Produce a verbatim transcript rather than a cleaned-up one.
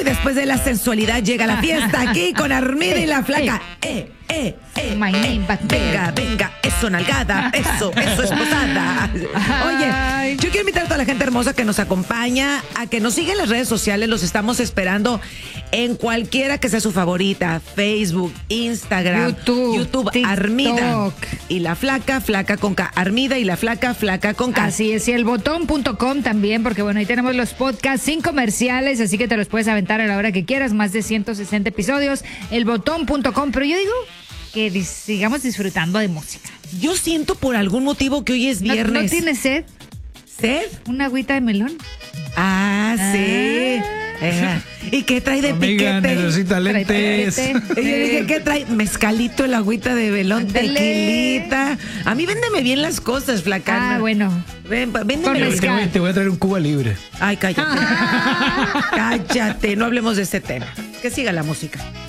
y después de la sensualidad llega la fiesta aquí con Armida y la Flaca. Eh, eh, eh. My name, but venga, venga, eso nalgada, eso, eso es posada. Oye, yo quiero invitar a toda la gente hermosa que nos acompaña a que nos siga en las redes sociales. Los estamos esperando en cualquiera que sea su favorita. Facebook, Instagram, YouTube, YouTube TikTok. Armida y la Flaca, Flaca con K. Armida y la Flaca, Flaca con K. Así es, y el botón punto com también, porque bueno, ahí tenemos los podcasts sin comerciales, así que te los puedes aventar a la hora que quieras, más de ciento sesenta episodios, el botón punto com, pero yo digo que dis- sigamos disfrutando de música. Yo siento por algún motivo que hoy es ¿No, viernes. ¿no tienes sed? ¿Sed? ¿Una agüita de melón? Ah, sí. Ajá. ¿Y qué trae de Amiga, piquete? necesita lentes. Trae piquete. Y yo dije, ¿qué trae? Mezcalito, el agüita de velón, Ándale. tequilita. A mí véndeme bien las cosas, Flacana. Ah, bueno. Ven, pa- véndeme Con las- Te, te voy, te voy a traer un Cuba libre. Ay, cállate. Cállate, no hablemos de este tema. Que siga la música.